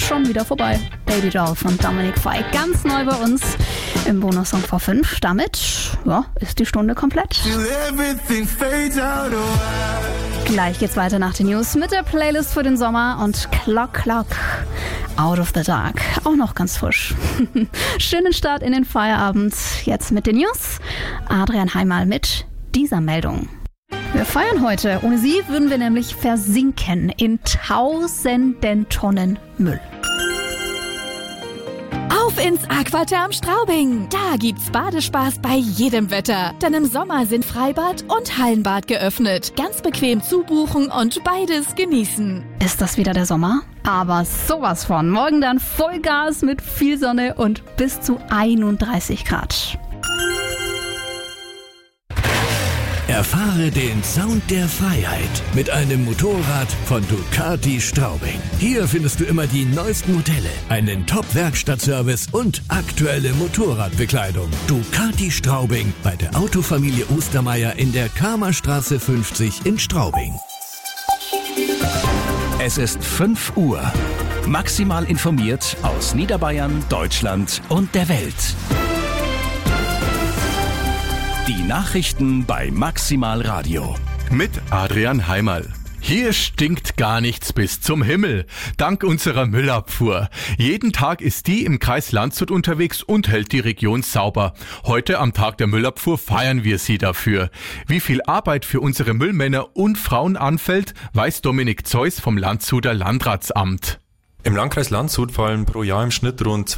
schon wieder vorbei. Baby Doll von Dominic Fike, ganz neu bei uns im Bonussong vor 5. Damit ist die Stunde komplett. Gleich geht's weiter nach den News mit der Playlist für den Sommer und Clock Clock, Out of the Dark, auch noch ganz frisch. Schönen Start in den Feierabend. Jetzt mit den News. Adrian Heimal mit dieser Meldung. Wir feiern heute. Ohne sie würden wir nämlich versinken in tausenden Tonnen Müll. Auf ins Aquaterm Straubing. Da gibt's Badespaß bei jedem Wetter. Denn im Sommer sind Freibad und Hallenbad geöffnet. Ganz bequem zubuchen und beides genießen. Ist das wieder der Sommer? Aber sowas von. Morgen dann Vollgas mit viel Sonne und bis zu 31 Grad. Erfahre den Sound der Freiheit mit einem Motorrad von Ducati Straubing. Hier findest du immer die neuesten Modelle, einen Top-Werkstattservice und aktuelle Motorradbekleidung. Ducati Straubing bei der Autofamilie Ostermeier in der Kamerstraße 50 in Straubing. Es ist 5 Uhr. Maximal informiert aus Niederbayern, Deutschland und der Welt. Die Nachrichten bei Maximal Radio. Mit Adrian Heimal. Hier stinkt gar nichts bis zum Himmel, dank unserer Müllabfuhr. Jeden Tag ist die im Kreis Landshut unterwegs und hält die Region sauber. Heute am Tag der Müllabfuhr feiern wir sie dafür. Wie viel Arbeit für unsere Müllmänner und Frauen anfällt, weiß Dominik Zeus vom Landshuter Landratsamt. Im Landkreis Landshut fallen pro Jahr im Schnitt rund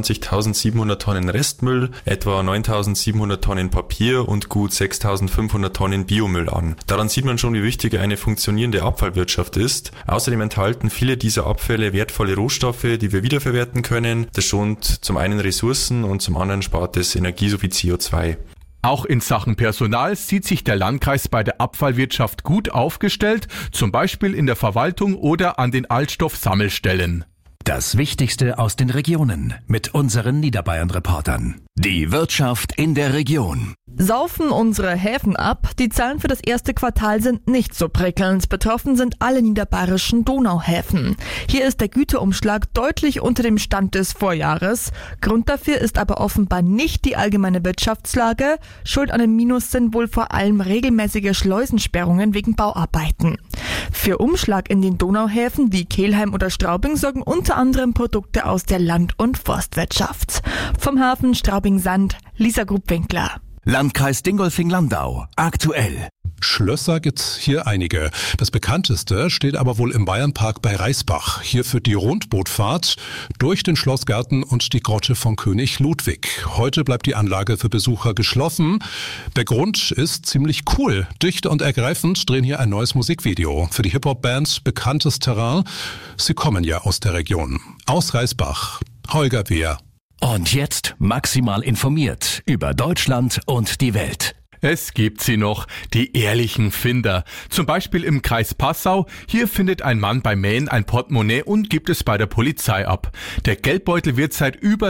22.700 Tonnen Restmüll, etwa 9.700 Tonnen Papier und gut 6.500 Tonnen Biomüll an. Daran sieht man schon, wie wichtig eine funktionierende Abfallwirtschaft ist. Außerdem enthalten viele dieser Abfälle wertvolle Rohstoffe, die wir wiederverwerten können. Das schont zum einen Ressourcen und zum anderen spart es Energie sowie CO2. Auch in Sachen Personal sieht sich der Landkreis bei der Abfallwirtschaft gut aufgestellt, zum Beispiel in der Verwaltung oder an den Altstoffsammelstellen. Das Wichtigste aus den Regionen mit unseren Niederbayern-Reportern. Die Wirtschaft in der Region. Saufen unsere Häfen ab? Die Zahlen für das erste Quartal sind nicht so prickelnd. Betroffen sind alle niederbayerischen Donauhäfen. Hier ist der Güterumschlag deutlich unter dem Stand des Vorjahres. Grund dafür ist aber offenbar nicht die allgemeine Wirtschaftslage. Schuld an dem Minus sind wohl vor allem regelmäßige Schleusensperrungen wegen Bauarbeiten. Für Umschlag in den Donauhäfen wie Kelheim oder Straubing sorgen unter anderem Produkte aus der Land- und Forstwirtschaft. Vom Hafen Straubing-Sand, Lisa Grubwinkler. Landkreis Dingolfing-Landau. Aktuell. Schlösser gibt's hier einige. Das bekannteste steht aber wohl im Bayernpark bei Reisbach. Hier führt die Rundbootfahrt durch den Schlossgarten und die Grotte von König Ludwig. Heute bleibt die Anlage für Besucher geschlossen. Der Grund ist ziemlich cool. Dicht und ergreifend drehen hier ein neues Musikvideo. Für die Hip-Hop-Band Bekanntes Terrain. Sie kommen ja aus der Region. Aus Reisbach. Holger Wehr. Und jetzt maximal informiert über Deutschland und die Welt. Es gibt sie noch, die ehrlichen Finder. Zum Beispiel im Kreis Passau. Hier findet ein Mann beim Mähen ein Portemonnaie und gibt es bei der Polizei ab. Der Geldbeutel wird seit über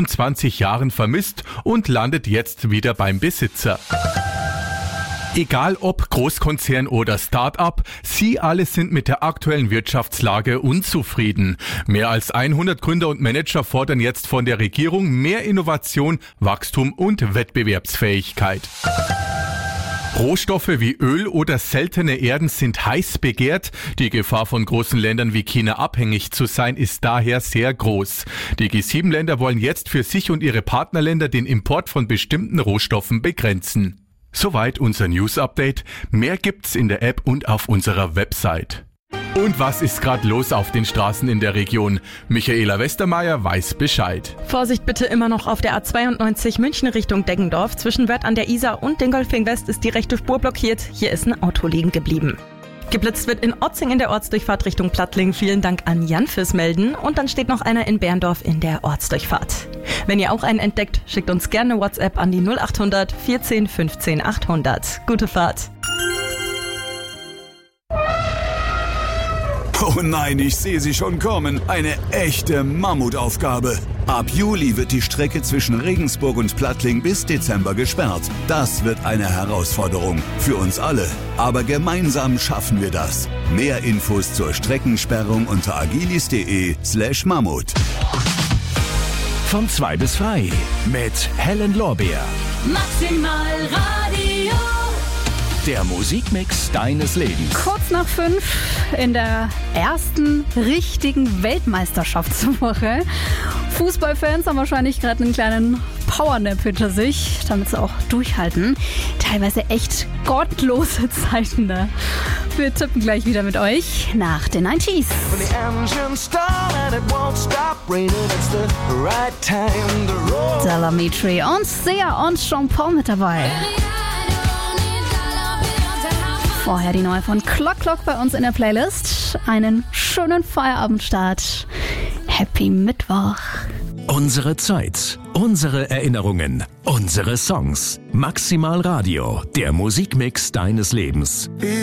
26 Jahren vermisst und landet jetzt wieder beim Besitzer. Egal ob Großkonzern oder Start-up, sie alle sind mit der aktuellen Wirtschaftslage unzufrieden. Mehr als 100 Gründer und Manager fordern jetzt von der Regierung mehr Innovation, Wachstum und Wettbewerbsfähigkeit. Rohstoffe wie Öl oder seltene Erden sind heiß begehrt. Die Gefahr von großen Ländern wie China abhängig zu sein ist daher sehr groß. Die G7-Länder wollen jetzt für sich und ihre Partnerländer den Import von bestimmten Rohstoffen begrenzen. Soweit unser News-Update. Mehr gibt's in der App und auf unserer Website. Und was ist gerade los auf den Straßen in der Region? Michaela Westermeier weiß Bescheid. Vorsicht bitte immer noch auf der A92 München Richtung Deggendorf. Zwischen Wörth an der Isar und Dingolfing West ist die rechte Spur blockiert. Hier ist ein Auto liegen geblieben. Geblitzt wird in Otzing in der Ortsdurchfahrt Richtung Plattling. Vielen Dank an Jan fürs Melden. Und dann steht noch einer in Berndorf in der Ortsdurchfahrt. Wenn ihr auch einen entdeckt, schickt uns gerne WhatsApp an die 0800 14 15 800. Gute Fahrt. Oh nein, ich sehe sie schon kommen. Eine echte Mammutaufgabe. Ab Juli wird die Strecke zwischen Regensburg und Plattling bis Dezember gesperrt. Das wird eine Herausforderung für uns alle. Aber gemeinsam schaffen wir das. Mehr Infos zur Streckensperrung unter agilis.de/Mammut. Von 2 bis frei mit Helen Lorbeer. Maximal Radio. Der Musikmix deines Lebens. Kurz nach 5 in der ersten richtigen Weltmeisterschaftswoche. Fußballfans haben wahrscheinlich gerade einen kleinen Powernap hinter sich, damit sie auch durchhalten. Teilweise echt gottlose Zeiten da. Wir tippen gleich wieder mit euch nach den 90s. Della Mitri und Sia und Sean Paul mit dabei. Vorher die neue von Clock Clock bei uns in der Playlist. Einen schönen Feierabendstart. Happy Mittwoch. Unsere Zeit, unsere Erinnerungen, unsere Songs. Maximal Radio, der Musikmix deines Lebens.